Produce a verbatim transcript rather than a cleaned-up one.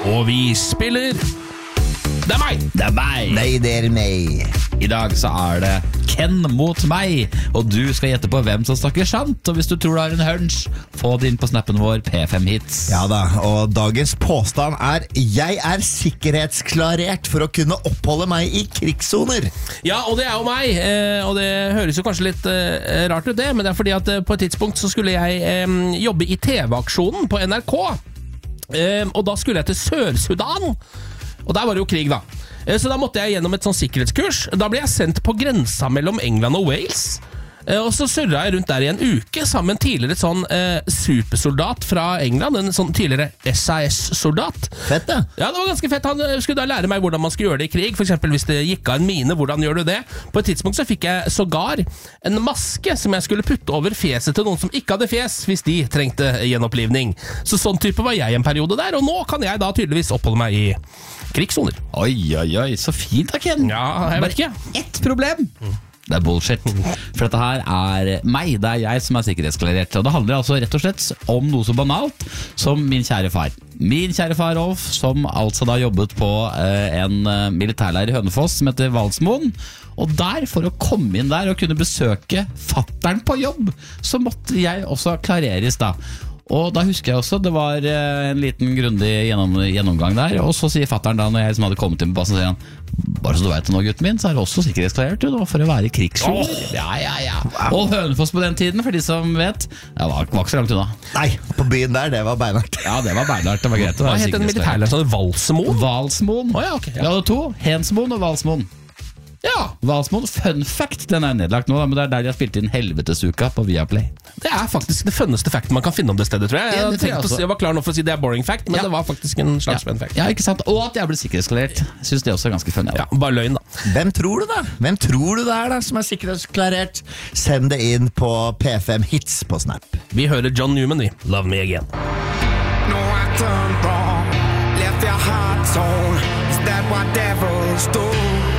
Og vi spiller Det er meg Det er meg Nei, det er meg. I dag så er det Ken mot meg, og du skal gjette på hvem som snakker sant. Og hvis du tror du har en hunch, få det inn på snappen vår P fem Hits. Ja da, og dagens påstand er: jeg er sikkerhetsklarert for å kunne oppholde meg i krigssoner. Ja, og det er jo meg eh, Og det høres jo kanskje litt eh, rart ut det, men det er fordi at eh, på et tidspunkt så skulle jeg eh, jobbe i T V-aksjonen på N R K, eh, og da skulle jeg til Sør-Sudan. Og der var det jo krig da. Så da måtte jeg gjennom et sånn sikkerhetskurs. Da ble jeg sendt på grensa mellom England og Wales. Og så surret jeg rundt der i en uke sammen med en tidligere sånn eh, supersoldat fra England. En sånn tidligere S A S-soldat. Fett det. Ja, det var ganske fett. Han skulle da lære meg hvordan man skulle gjøre det i krig. For eksempel hvis det gikk av en mine, hvordan gjør du det? På et tidspunkt så fikk jeg sågar en maske som jeg skulle putte over fjeset til noen som ikke hadde fjes, hvis de trengte gjenopplivning. Så sånn type var jeg en periode der, og nå kan jeg da tydeligvis oppholde meg i krigssoner. Oi, oi, oi, så fint da, Ken. Ja, jeg vet ikke. Ett problem. Det er bullshit. For dette her er meg, det er jeg som er sikkerhetsklarert. Og det handler altså rett og slett om noe så banalt som min kjære far. Min kjære far Rolf, som altså da jobbet på eh, en militærleir i Hønefoss som heter Valsmoen. Og der, for å komme inn der og kunne besøke fatteren på jobb, så måtte jeg også klareres da. Og da husker jeg også, det var en liten grundig gjennom, gjennomgang der. Og så sier fatteren da, når jeg som hadde kommet inn på basen, sier han: bare så du vet det nå, gutten min, så er det også sikkerhetsklarert du nå for å være i krigssoner. Oh. Ja, ja, ja. Og Hønefoss på den tiden, for de som vet, det var, var ikke så langt unna. Nei, på byen der, det var beinhardt. Ja, det var beinhardt, det var greit. Hva het den militærleiren? Sånn Valsmoen? Valsmoen. Oh, ja, okay, ja. Vi hadde to, Hensmoen og Valsmoen. Ja, Valsmoen, fun fact, den er nedlagt nå, men det er der de har spilt inn Helvetesuka på Viaplay. Det er faktisk det funneste facten man kan finne om det stedet, tror jeg. Jeg, Ja, det tror jeg tenkte å også. si, jeg var klar nå for å si det er boring fact, men Ja. det var faktisk en slags fun fact. Ja, ikke sant? Og at jeg ble sikkerhetsklarert. Jeg synes det også er ganske funny. Ja, bare løgn da. Hvem tror du da? Hvem tror du det er da som er sikkerhetsklarert? Send det inn på P fem Hits på Snap. Vi hører John Newman i Love Me Again. No, I turned wrong, left your heart torn. Is that what devils do?